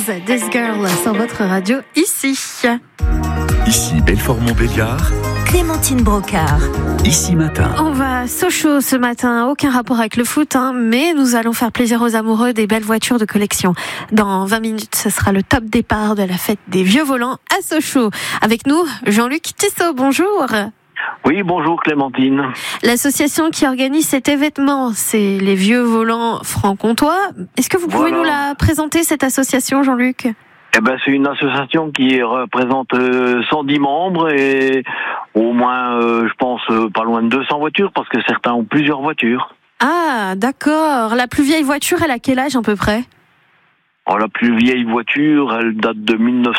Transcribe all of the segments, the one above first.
Girls, This Girl sur votre radio ici. Ici Belfort-Montbéliard, Clémentine Brocard. Ici Matin. On va à Sochaux ce matin, aucun rapport avec le foot, mais nous allons faire plaisir aux amoureux des belles voitures de collection. Dans 20 minutes, ce sera le top départ de la fête des vieux volants à Sochaux. Avec nous, Jean-Luc Tissot, bonjour. Oui, bonjour Clémentine. L'association qui organise cet événement, c'est les vieux volants franc-comtois. Est-ce que vous pouvez nous la présenter, cette association, Jean-Luc ? C'est une association qui représente 110 membres et au moins, je pense, pas loin de 200 voitures parce que certains ont plusieurs voitures. Ah, d'accord. La plus vieille voiture, elle a quel âge à peu près ? La plus vieille voiture, elle date de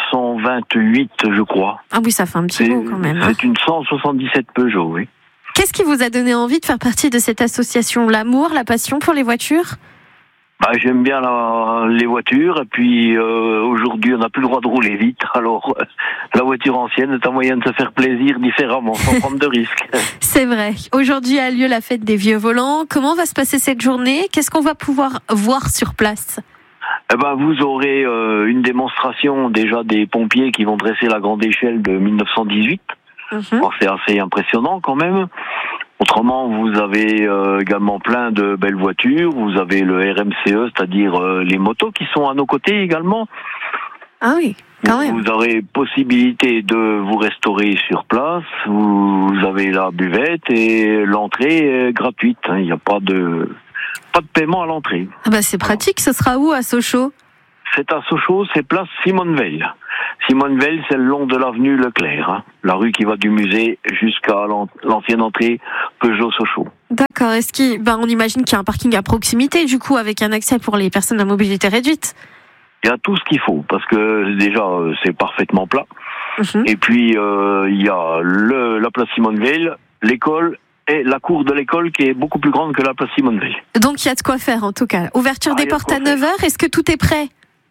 1928, je crois. Ah oui, ça fait un petit bout quand même. C'est une 177 Peugeot, oui. Qu'est-ce qui vous a donné envie de faire partie de cette association ? L'amour, la passion pour les voitures ? J'aime bien les voitures et puis aujourd'hui on n'a plus le droit de rouler vite, alors la voiture ancienne est un moyen de se faire plaisir différemment, sans prendre de risques. C'est vrai. Aujourd'hui a lieu la fête des vieux volants. Comment va se passer cette journée ? Qu'est-ce qu'on va pouvoir voir sur place ? Vous aurez une démonstration déjà des pompiers qui vont dresser la grande échelle de 1918. C'est assez impressionnant quand même. Autrement, vous avez également plein de belles voitures. Vous avez le RMCE, c'est-à-dire les motos qui sont à nos côtés également. Ah oui, quand même. Vous aurez possibilité de vous restaurer sur place. Vous avez la buvette et l'entrée est gratuite. Il n'y a pas de paiement à l'entrée. C'est pratique. Ce sera où à Sochaux ? C'est à Sochaux, c'est place Simone Veil. Simone Veil, c'est le long de l'avenue Leclerc, la rue qui va du musée jusqu'à l'ancienne entrée Peugeot-Sochaux. D'accord. On imagine qu'il y a un parking à proximité, du coup, avec un accès pour les personnes à mobilité réduite. Il y a tout ce qu'il faut, parce que déjà, c'est parfaitement plat. Et puis, il y a la place Simone Veil, l'école et la cour de l'école qui est beaucoup plus grande que la place Simone Veil. Donc, il y a de quoi faire, en tout cas. Ouverture des portes à 9h, est-ce que tout est prêt ?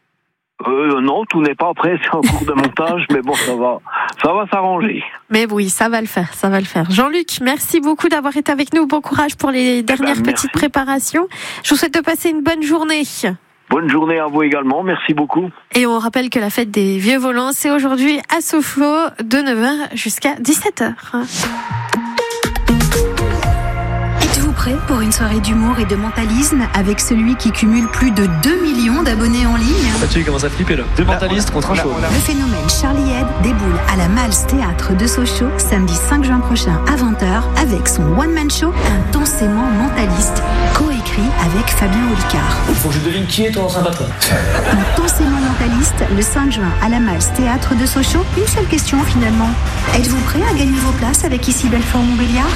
Non, tout n'est pas prêt, c'est en cours de montage, mais bon, ça va s'arranger. Mais oui, ça va le faire. Jean-Luc, merci beaucoup d'avoir été avec nous. Bon courage pour les dernières petites préparations. Je vous souhaite de passer une bonne journée. Bonne journée à vous également, merci beaucoup. Et on rappelle que la fête des vieux volants, c'est aujourd'hui à Sochaux, de 9h jusqu'à 17h. Prêt pour une soirée d'humour et de mentalisme avec celui qui cumule plus de 2 millions d'abonnés en ligne. Tu commences à flipper là. Deux mentalistes contre un show. Le phénomène Charlie Head déboule à la Malz Théâtre de Sochaux samedi 5 juin prochain à 20h avec son one-man show intensément mentaliste, coécrit avec Fabien Olicard. Faut que je devine qui est ton ancien patron. Intensément mentaliste le 5 juin à la Malz Théâtre de Sochaux. Une seule question finalement. Êtes-vous prêt à gagner vos places avec Ici Belfort-Montbéliard ?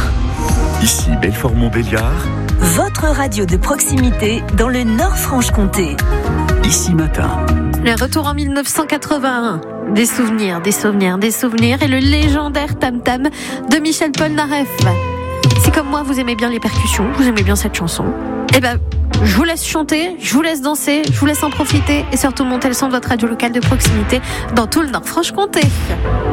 Ici Belfort-Montbéliard, votre radio de proximité dans le Nord-Franche-Comté. Ici Matin. Le retour en 1981. Des souvenirs et le légendaire tam-tam de Michel Polnareff. Si comme moi vous aimez bien les percussions, vous aimez bien cette chanson, je vous laisse chanter, je vous laisse danser, je vous laisse en profiter et surtout monter le son de votre radio locale de proximité dans tout le Nord-Franche-Comté.